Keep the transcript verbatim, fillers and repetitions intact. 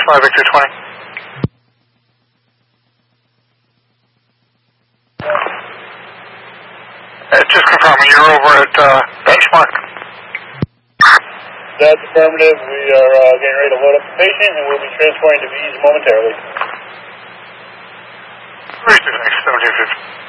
five Victor twenty. Uh, just confirming, you're over at uh, Benchmark. That's affirmative. We are uh, getting ready to load up the patient, and we'll be transporting to V's momentarily. Thanks, seventeen fifty.